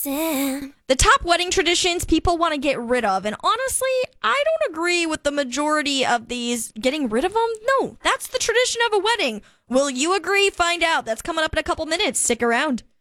Sam. The top wedding traditions people want to get rid of. And honestly, I don't agree with the majority of these getting rid of them. No, that's the tradition of a wedding. Will you agree? Find out. That's coming up in a couple minutes. Stick around.